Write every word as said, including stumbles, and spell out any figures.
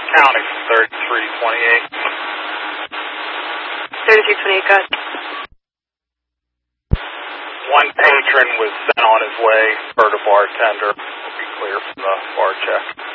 County thirty-three twenty-eight. thirty-three twenty-eight, got it. One patron was sent on his way, heard a bartender. Will be clear from the bar check.